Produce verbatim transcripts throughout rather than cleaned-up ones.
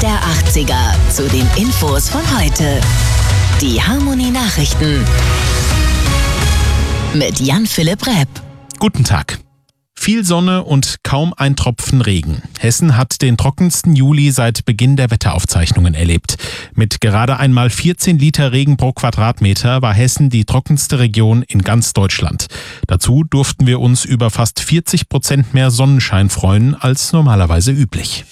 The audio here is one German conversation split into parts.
der achtziger zu den Infos von heute. Die Harmonie-Nachrichten mit Jan-Philipp Repp. Guten Tag. Viel Sonne und kaum ein Tropfen Regen. Hessen hat den trockensten Juli seit Beginn der Wetteraufzeichnungen erlebt. Mit gerade einmal vierzehn Liter Regen pro Quadratmeter war Hessen die trockenste Region in ganz Deutschland. Dazu durften wir uns über fast vierzig Prozent mehr Sonnenschein freuen als normalerweise üblich.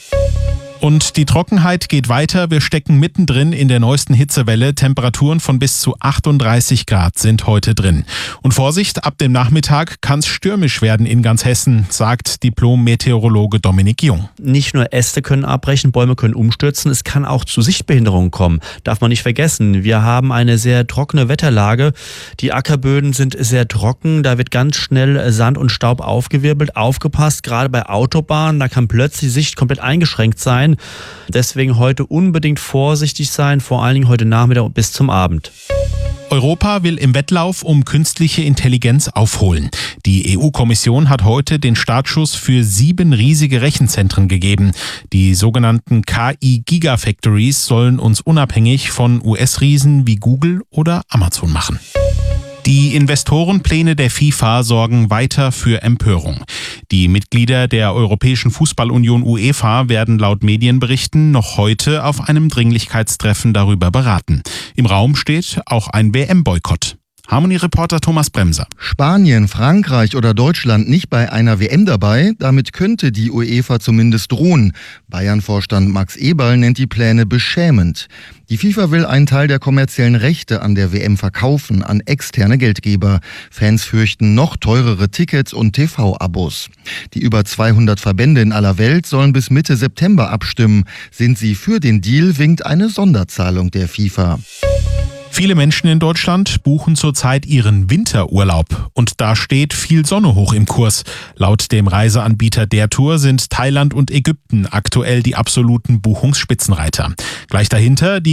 Und die Trockenheit geht weiter. Wir stecken mittendrin in der neuesten Hitzewelle. Temperaturen von bis zu achtunddreißig Grad sind heute drin. Und Vorsicht, ab dem Nachmittag kann es stürmisch werden in ganz Hessen, sagt Diplom-Meteorologe Dominik Jung. Nicht nur Äste können abbrechen, Bäume können umstürzen, es kann auch zu Sichtbehinderungen kommen. Darf man nicht vergessen, wir haben eine sehr trockene Wetterlage. Die Ackerböden sind sehr trocken, da wird ganz schnell Sand und Staub aufgewirbelt. Aufgepasst, gerade bei Autobahnen, da kann plötzlich die Sicht komplett eingeschränkt sein. Deswegen heute unbedingt vorsichtig sein, vor allen Dingen heute Nachmittag bis zum Abend. Europa will im Wettlauf um künstliche Intelligenz aufholen. Die E U-Kommission hat heute den Startschuss für sieben riesige Rechenzentren gegeben. Die sogenannten K I-Gigafactories sollen uns unabhängig von U S-Riesen wie Google oder Amazon machen. Die Investorenpläne der FIFA sorgen weiter für Empörung. Die Mitglieder der Europäischen Fußballunion UEFA werden laut Medienberichten noch heute auf einem Dringlichkeitstreffen darüber beraten. Im Raum steht auch ein W M-Boykott. Harmonie-Reporter Thomas Bremser. Spanien, Frankreich oder Deutschland nicht bei einer W M dabei? Damit könnte die UEFA zumindest drohen. Bayern-Vorstand Max Eberl nennt die Pläne beschämend. Die FIFA will einen Teil der kommerziellen Rechte an der W M verkaufen an externe Geldgeber. Fans fürchten noch teurere Tickets und T V-Abos. Die über zweihundert Verbände in aller Welt sollen bis Mitte September abstimmen. Sind sie für den Deal, winkt eine Sonderzahlung der FIFA. Viele Menschen in Deutschland buchen zurzeit ihren Winterurlaub und da steht viel Sonne hoch im Kurs. Laut dem Reiseanbieter der Tour sind Thailand und Ägypten aktuell die absoluten Buchungsspitzenreiter. Gleich dahinter die